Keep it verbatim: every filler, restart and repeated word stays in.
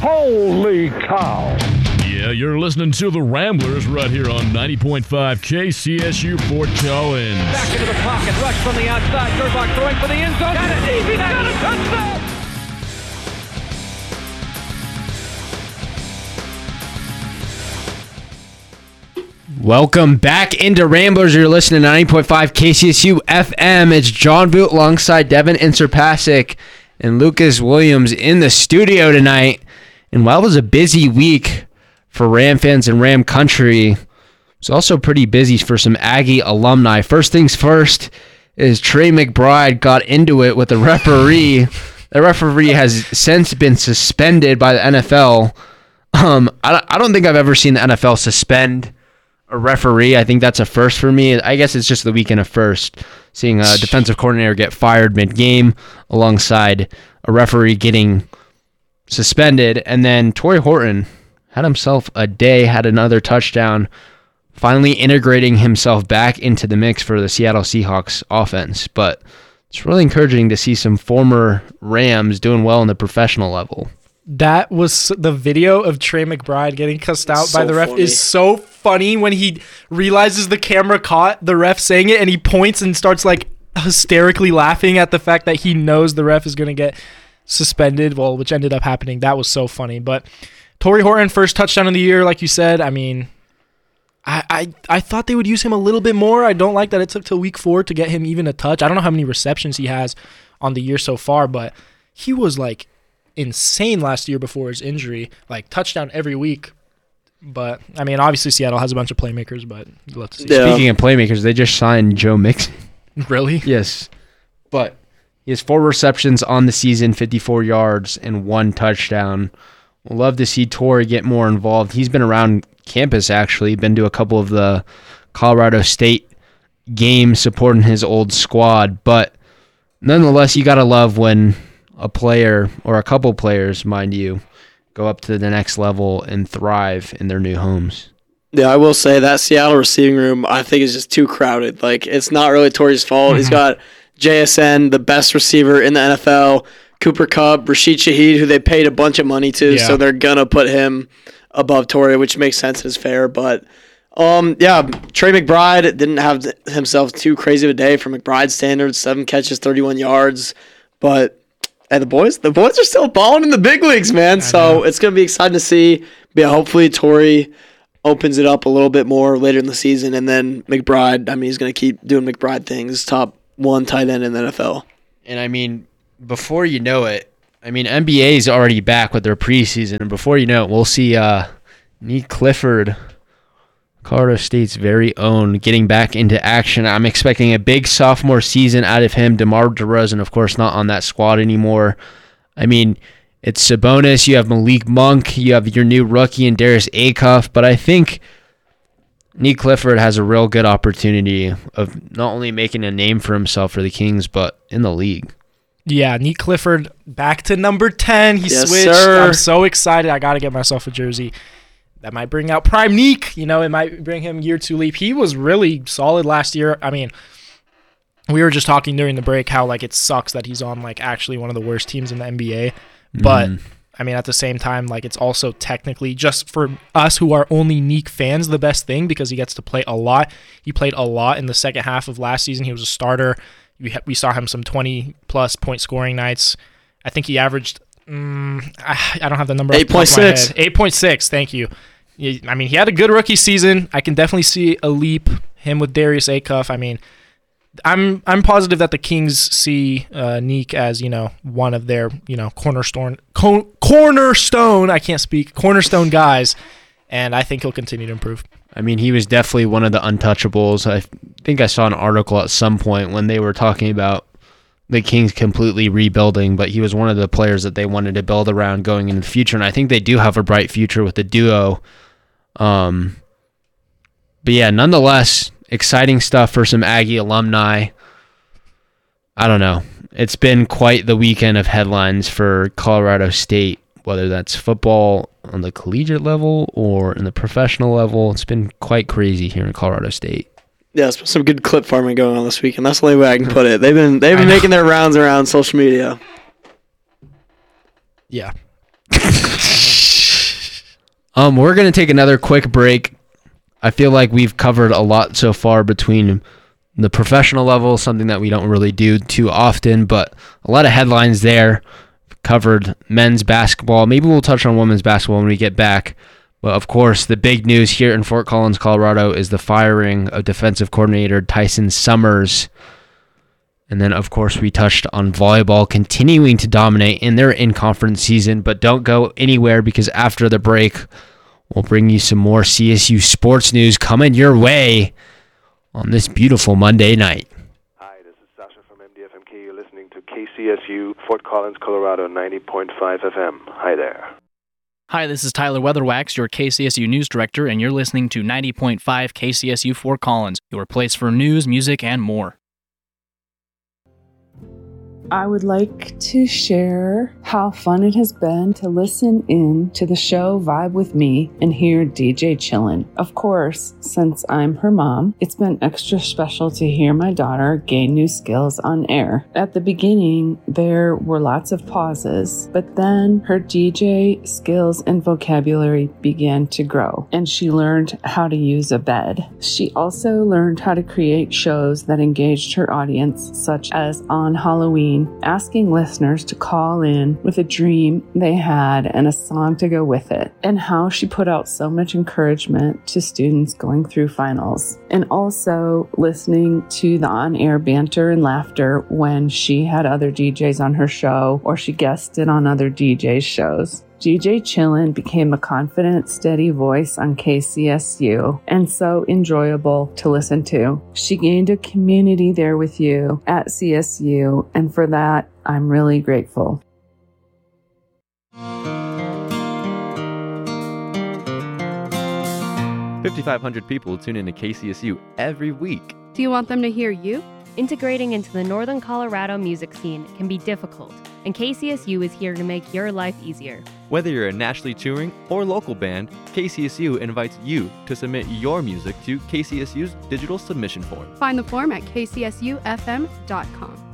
Holy cow! Yeah, you're listening to the Ramblers right here on ninety point five K C S U Fort Collins. Back into the pocket, rush from the outside. Gerbach throwing for the end zone. Got it, easy, got a touchdown! Welcome back into Ramblers. You're listening to ninety point five K C S U F M. It's John Voot alongside Devin Inserpasic and Lucas Williams in the studio tonight. And while it was a busy week for Ram fans and Ram country, it's also pretty busy for some Aggie alumni. First things first is Trey McBride got into it with the referee. The referee has since been suspended by the N F L. Um, I, I don't think I've ever seen the N F L suspend a referee. I think that's a first for me. I guess it's just the weekend of first, seeing a defensive coordinator get fired mid-game alongside a referee getting suspended. And then Torrey Horton had himself a day, had another touchdown, finally integrating himself back into the mix for the Seattle Seahawks offense. But it's really encouraging to see some former Rams doing well in the professional level. That was the video of Trey McBride getting cussed out so by the ref funny. is so funny when he realizes the camera caught the ref saying it and he points and starts like hysterically laughing at the fact that he knows the ref is going to get suspended, well, which ended up happening. That was so funny. But Torrey Horton, first touchdown of the year, like you said. I mean, I, I I thought they would use him a little bit more. I don't like that it took till week four to get him even a touch. I don't know how many receptions he has on the year so far, but he was like insane last year before his injury, like touchdown every week. But I mean, obviously Seattle has a bunch of playmakers, but let's see. Yeah. Speaking of playmakers, they just signed Joe Mixon. Really? Yes, but he has four receptions on the season, fifty-four yards, and one touchdown. We'll love to see Torrey get more involved. He's been around campus, actually, been to a couple of the Colorado State games supporting his old squad. But nonetheless, you got to love when a player, or a couple players, mind you, go up to the next level and thrive in their new homes. Yeah, I will say that Seattle receiving room, I think, is just too crowded. Like, it's not really Torrey's fault. Mm-hmm. He's got J S N, the best receiver in the N F L, Cooper Kupp, Rashid Shaheed, who they paid a bunch of money to, yeah. so they're going to put him above Torrey, which makes sense and is fair. But, um, yeah, Trey McBride didn't have himself too crazy of a day for McBride standards, seven catches, thirty-one yards. But, hey, the boys, the boys are still balling in the big leagues, man. I so know. It's going to be exciting to see. But yeah, hopefully Torrey opens it up a little bit more later in the season. And then McBride, I mean, he's going to keep doing McBride things, top one tight end in the N F L. And, I mean, before you know it, I mean, N B A is already back with their preseason. And before you know it, we'll see uh, Nick Clifford, Colorado State's very own, getting back into action. I'm expecting a big sophomore season out of him. DeMar DeRozan, of course, not on that squad anymore. I mean, it's Sabonis, you have Malik Monk, you have your new rookie in Darius Acuff, but I think Nick Clifford has a real good opportunity of not only making a name for himself for the Kings, but in the league. Yeah, Nick Clifford back to number ten. He yes, switched. Sir. I'm so excited. I got to get myself a jersey. That might bring out Prime Neek. You know, it might bring him year two leap. He was really solid last year. I mean, we were just talking during the break how, like, it sucks that he's on, like, actually one of the worst teams in the N B A. But, mm. I mean, at the same time, like, it's also technically, just for us who are only Neek fans, the best thing because he gets to play a lot. He played a lot in the second half of last season. He was a starter. We, ha- we saw him some twenty-plus point scoring nights. I think he averaged, um, I, I don't have the number. eight point six. eight point six, thank you. I mean, he had a good rookie season. I can definitely see a leap, him with Darius Acuff. I mean, I'm I'm positive that the Kings see uh, Neek as, you know, one of their, you know, cornerstone, co- cornerstone, I can't speak, cornerstone guys, and I think he'll continue to improve. I mean, he was definitely one of the untouchables. I think I saw an article at some point when they were talking about the Kings completely rebuilding, but he was one of the players that they wanted to build around going into the future, and I think they do have a bright future with the duo. Um, but yeah, nonetheless, exciting stuff for some Aggie alumni. I don't know. It's been quite the weekend of headlines for Colorado State, whether that's football on the collegiate level or in the professional level. It's been quite crazy here in Colorado State. Yeah, there's some good clip farming going on this weekend. That's the only way I can put it. They've been they've been making their rounds around social media. Yeah. um, we're gonna take another quick break. I feel like we've covered a lot so far between the professional level, something that we don't really do too often, but a lot of headlines there. Covered men's basketball. Maybe we'll touch on women's basketball when we get back. But of course, the big news here in Fort Collins, Colorado is the firing of defensive coordinator Tyson Summers. And then, of course, we touched on volleyball continuing to dominate in their in-conference season. But don't go anywhere, because after the break, we'll bring you some more C S U sports news coming your way on this beautiful Monday night. Hi, this is Sasha from M D F M K. You're listening to K C S U, Fort Collins, Colorado, ninety point five F M. Hi there. Hi, this is Tyler Weatherwax, your K C S U News Director, and you're listening to ninety point five K C S U Fort Collins, your place for news, music, and more. I would like to share how fun it has been to listen in to the show Vibe With Me and hear D J Chillin'. Of course, since I'm her mom, it's been extra special to hear my daughter gain new skills on air. At the beginning, there were lots of pauses, but then her D J skills and vocabulary began to grow, and she learned how to use a bed. She also learned how to create shows that engaged her audience, such as On Halloween, asking listeners to call in with a dream they had and a song to go with it, and how she put out so much encouragement to students going through finals, and also listening to the on-air banter and laughter when she had other D Js on her show or she guested on other D Js' shows. D J Chillin' became a confident, steady voice on K C S U and so enjoyable to listen to. She gained a community there with you at C S U, and for that, I'm really grateful. fifty-five hundred people tune into K C S U every week. Do you want them to hear you? Integrating into the Northern Colorado music scene can be difficult, and K C S U is here to make your life easier. Whether you're a nationally touring or local band, K C S U invites you to submit your music to K C S U's digital submission form. Find the form at k c s u f m dot com.